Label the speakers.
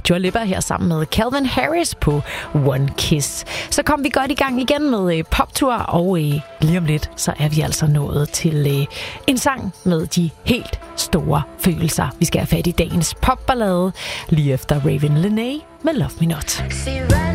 Speaker 1: Dua Lipa her sammen med Calvin Harris på One Kiss. Så kom vi godt i gang igen med poptur, og lige om lidt, så er vi altså nået til en sang med de helt store følelser. Vi skal have fat i dagens popballade lige efter Raven Lenae med Love Me Not.